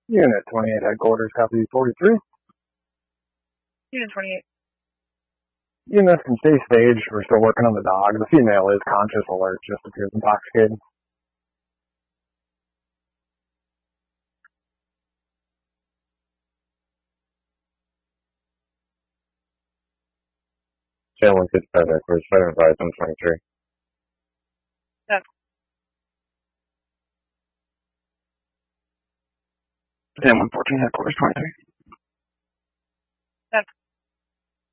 Unit 28 headquarters, copy 43. Unit 28. Unit from stay stage, we're still working on the dog. The female is conscious, alert, just appears intoxicated. Channel 155 headquarters, 505, 123. Yep. Channel 114 headquarters, 23.